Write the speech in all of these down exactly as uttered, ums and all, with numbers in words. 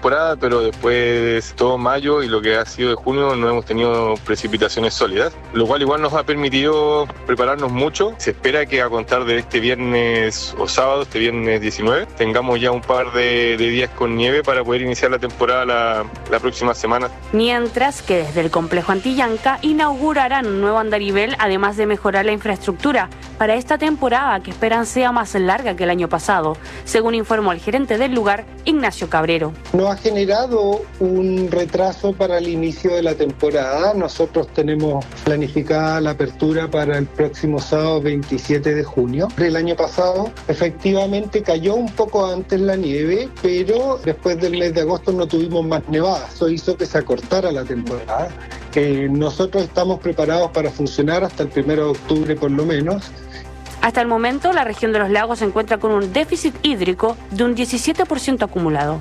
temporada, pero después todo mayo y lo que ha sido de junio no hemos tenido precipitaciones sólidas, lo cual igual nos ha permitido prepararnos mucho. Se espera que a contar de este viernes o sábado, este viernes diecinueve, tengamos ya un par de, de días con nieve para poder iniciar la temporada la, la próxima semana. Mientras que desde el complejo Antillanca inaugurarán un nuevo andarivel, además de mejorar la infraestructura para esta temporada que esperan sea más larga que el año pasado, según informó el gerente del lugar, Ignacio Cabrero. No ha generado un retraso para el inicio de la temporada. Nosotros tenemos planificada la apertura para el próximo sábado veintisiete de junio. El año pasado efectivamente cayó un poco antes la nieve, pero después del mes de agosto no tuvimos más nevadas. Eso hizo que se acortara la temporada. Eh, nosotros estamos preparados para funcionar hasta el primero de octubre por lo menos. Hasta el momento, la región de los lagos se encuentra con un déficit hídrico de un diecisiete por ciento acumulado.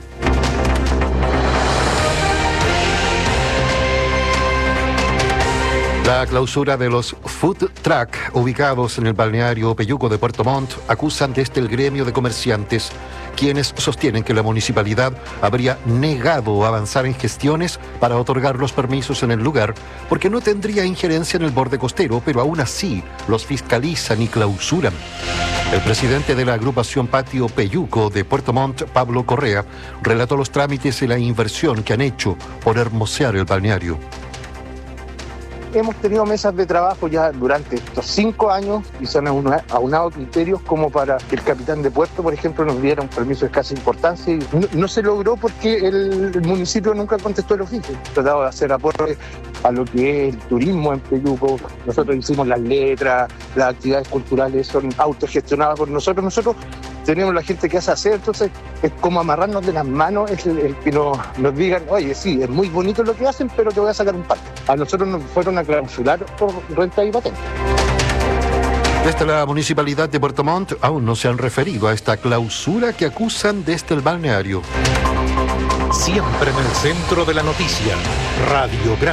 La clausura de los food truck ubicados en el balneario Peyuco de Puerto Montt acusan desde el gremio de comerciantes, quienes sostienen que la municipalidad habría negado avanzar en gestiones para otorgar los permisos en el lugar porque no tendría injerencia en el borde costero, pero aún así los fiscalizan y clausuran. El presidente de la agrupación Patio Peyuco de Puerto Montt, Pablo Correa, relató los trámites y la inversión que han hecho por hermosear el balneario. Hemos tenido mesas de trabajo ya durante estos cinco años y se han aunado criterios como para que el capitán de puerto, por ejemplo, nos diera un permiso de escasa importancia. Y no, no se logró porque el, el municipio nunca contestó el oficio. Tratado de hacer aportes a lo que es el turismo en Peyuco. Nosotros hicimos las letras, las actividades culturales son autogestionadas por nosotros. Nosotros tenemos la gente que hace hacer, entonces es como amarrarnos de las manos, es el, el que nos, nos digan, oye, sí, es muy bonito lo que hacen, pero te voy a sacar un parte. A nosotros nos fueron a clausurar por renta y patente. Desde la Municipalidad de Puerto Montt aún no se han referido a esta clausura que acusan desde el balneario. Siempre en el centro de la noticia, Radiograma.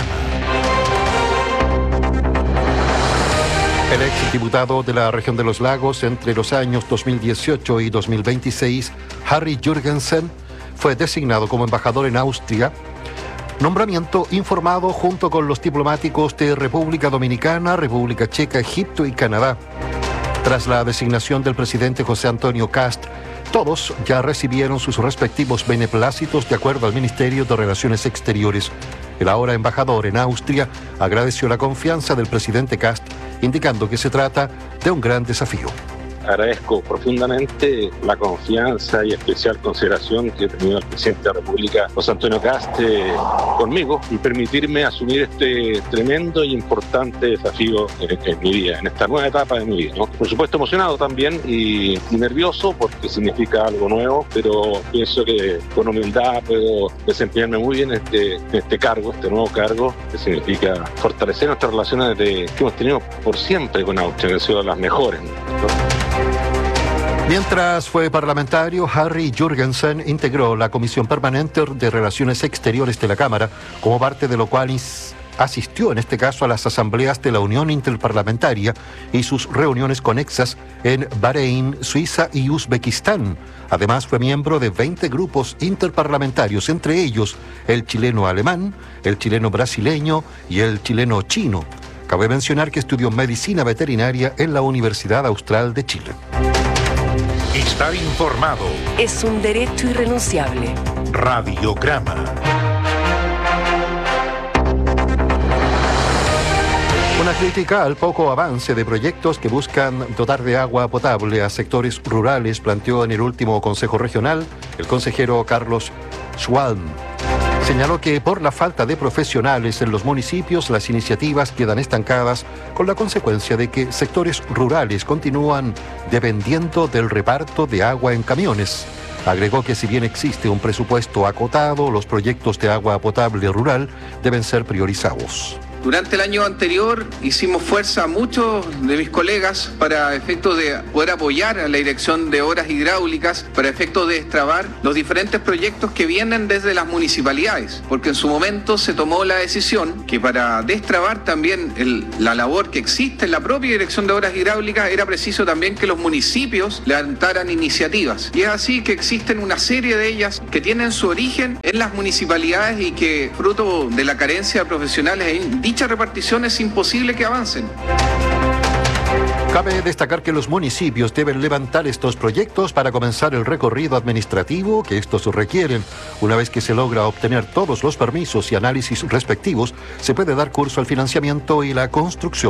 El exdiputado de la región de los lagos entre los años dos mil dieciocho y dos mil veintiséis, Harry Jürgensen, fue designado como embajador en Austria, nombramiento informado junto con los diplomáticos de República Dominicana, República Checa, Egipto y Canadá. Tras la designación del presidente José Antonio Kast, todos ya recibieron sus respectivos beneplácitos de acuerdo al Ministerio de Relaciones Exteriores. El ahora embajador en Austria agradeció la confianza del presidente Kast, indicando que se trata de un gran desafío. Agradezco profundamente la confianza y especial consideración que ha tenido el presidente de la República, José Antonio Kast, eh, conmigo y permitirme asumir este tremendo y importante desafío en, en mi vida, en esta nueva etapa de mi vida, ¿no? Por supuesto emocionado también y, y nervioso porque significa algo nuevo, pero pienso que con humildad puedo desempeñarme muy bien en este, en este cargo, este nuevo cargo, que significa fortalecer nuestras relaciones de, que hemos tenido por siempre con Austria, que han sido las mejores, ¿no? Mientras fue parlamentario, Harry Jürgensen integró la Comisión Permanente de Relaciones Exteriores de la Cámara, como parte de lo cual asistió en este caso a las asambleas de la Unión Interparlamentaria y sus reuniones conexas en Bahrein, Suiza y Uzbekistán. Además fue miembro de veinte grupos interparlamentarios, entre ellos el chileno-alemán, el chileno-brasileño y el chileno-chino. Cabe mencionar que estudió medicina veterinaria en la Universidad Austral de Chile. Estar informado es un derecho irrenunciable. Radiograma. Una crítica al poco avance de proyectos que buscan dotar de agua potable a sectores rurales planteó en el último Consejo Regional el consejero Carlos Schwalm. Señaló que por la falta de profesionales en los municipios las iniciativas quedan estancadas, con la consecuencia de que sectores rurales continúan dependiendo del reparto de agua en camiones. Agregó que si bien existe un presupuesto acotado, los proyectos de agua potable rural deben ser priorizados. Durante el año anterior hicimos fuerza a muchos de mis colegas para efectos de poder apoyar a la Dirección de Obras Hidráulicas, para efectos de destrabar los diferentes proyectos que vienen desde las municipalidades, porque en su momento se tomó la decisión que para destrabar también el, la labor que existe en la propia Dirección de Obras Hidráulicas era preciso también que los municipios levantaran iniciativas. Y es así que existen una serie de ellas que tienen su origen en las municipalidades y que, fruto de la carencia de profesionales en dicha repartición, es imposible que avancen. Cabe destacar que los municipios deben levantar estos proyectos para comenzar el recorrido administrativo que estos requieren. Una vez que se logra obtener todos los permisos y análisis respectivos, se puede dar curso al financiamiento y la construcción.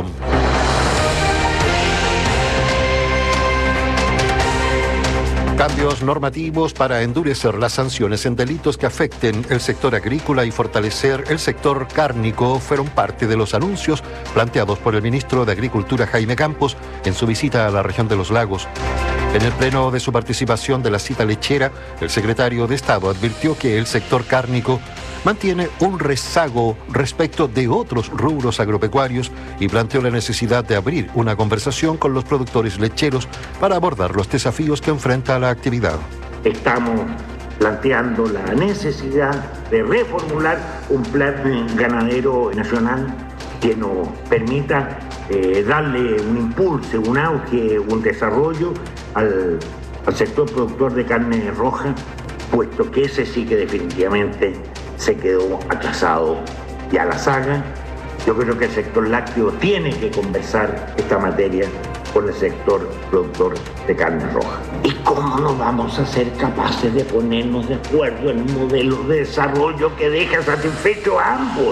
Cambios normativos para endurecer las sanciones en delitos que afecten el sector agrícola y fortalecer el sector cárnico fueron parte de los anuncios planteados por el ministro de Agricultura, Jaime Campos, en su visita a la región de los Lagos. En el pleno de su participación de la cita lechera, el secretario de Estado advirtió que el sector cárnico mantiene un rezago respecto de otros rubros agropecuarios y planteó la necesidad de abrir una conversación con los productores lecheros para abordar los desafíos que enfrenta la actividad. Estamos planteando la necesidad de reformular un plan ganadero nacional que nos permita eh, darle un impulso, un auge, un desarrollo al, al sector productor de carne roja, puesto que ese sí que definitivamente se quedó atrasado ya la saga. Yo creo que el sector lácteo tiene que conversar esta materia con el sector productor de carne roja. ¿Y cómo no vamos a ser capaces de ponernos de acuerdo en un modelo de desarrollo que deje satisfecho a ambos?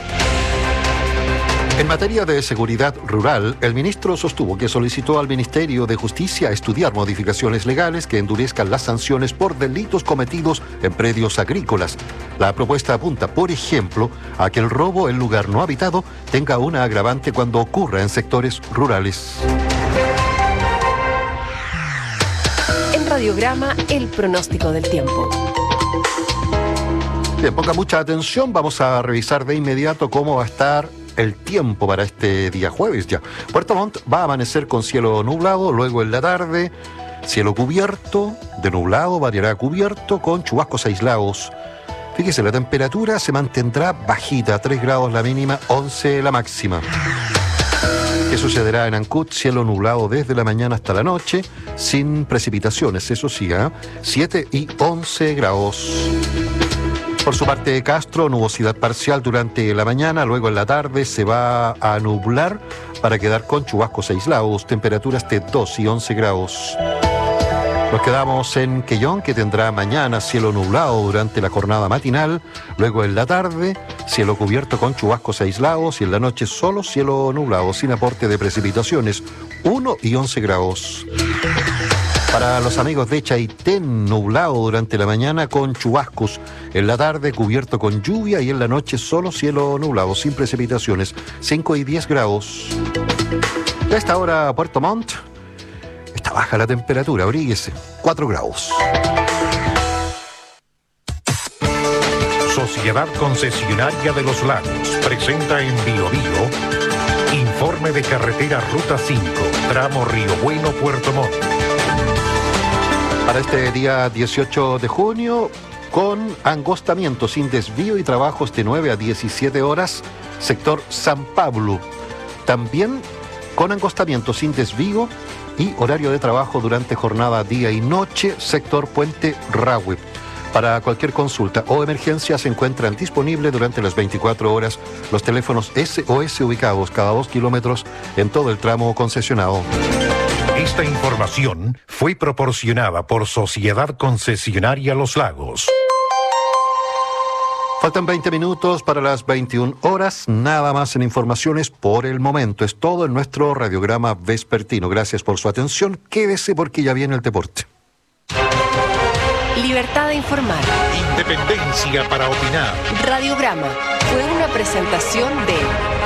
En materia de seguridad rural, el ministro sostuvo que solicitó al Ministerio de Justicia estudiar modificaciones legales que endurezcan las sanciones por delitos cometidos en predios agrícolas. La propuesta apunta, por ejemplo, a que el robo en lugar no habitado tenga una agravante cuando ocurra en sectores rurales. En Radiograma, el pronóstico del tiempo. Bien, ponga mucha atención, vamos a revisar de inmediato cómo va a estar el tiempo para este día jueves ya. Puerto Montt va a amanecer con cielo nublado, luego en la tarde cielo cubierto, de nublado variará a cubierto con chubascos aislados. Fíjese, la temperatura se mantendrá bajita, tres grados la mínima, once la máxima. ¿Qué sucederá en Ancud? Cielo nublado desde la mañana hasta la noche, sin precipitaciones, eso sí, ¿eh? siete y once grados. Por su parte, Castro, nubosidad parcial durante la mañana, luego en la tarde se va a nublar para quedar con chubascos aislados, temperaturas de dos y once grados. Nos quedamos en Quellón, que tendrá mañana cielo nublado durante la jornada matinal, luego en la tarde cielo cubierto con chubascos aislados y en la noche solo cielo nublado, sin aporte de precipitaciones, uno y once grados. Para los amigos de Chaitén, nublado durante la mañana con chubascos, en la tarde cubierto con lluvia y en la noche solo cielo nublado, sin precipitaciones, cinco y diez grados. A esta hora Puerto Montt, está baja la temperatura, abríguese, cuatro grados. Sociedad Concesionaria de los Lagos presenta en Bio Bio informe de carretera Ruta cinco, tramo Río Bueno, Puerto Montt. Para este día dieciocho de junio, con angostamiento sin desvío y trabajos de nueve a diecisiete horas, sector San Pablo. También con angostamiento sin desvío y horario de trabajo durante jornada día y noche, sector Puente Rahue. Para cualquier consulta o emergencia se encuentran disponibles durante las veinticuatro horas los teléfonos S O S ubicados cada dos kilómetros en todo el tramo concesionado. Esta información fue proporcionada por Sociedad Concesionaria Los Lagos. Faltan veinte minutos para las veintiuna horas, nada más en informaciones por el momento. Es todo en nuestro radiograma vespertino. Gracias por su atención. Quédese porque ya viene el deporte. Libertad de informar. Independencia para opinar. Radiograma fue una presentación de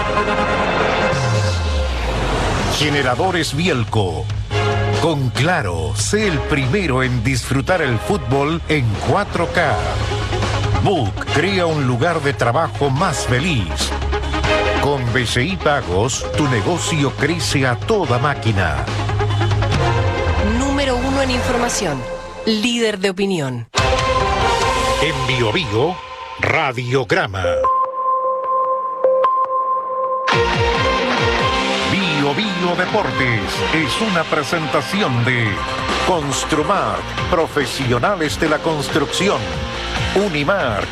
Generadores Bielco. Con Claro, sé el primero en disfrutar el fútbol en cuatro K. Book crea un lugar de trabajo más feliz. Con B C I Pagos, tu negocio crece a toda máquina. Número uno en información. Líder de opinión. En Bio Bio, Radiograma. Bio Bio Deportes es una presentación de Construmark, profesionales de la construcción. Unimark,